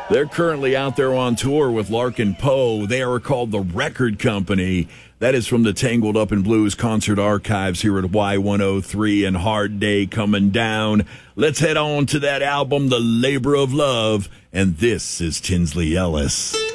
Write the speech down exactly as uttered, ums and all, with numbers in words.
They're currently out there on tour with Larkin Poe. They are called The Record Company. That is from the Tangled Up in Blues concert archives here at Y one oh three, and Hard Day Coming Down. Let's head on to that album, The Labor of Love, and this is Tinsley Ellis.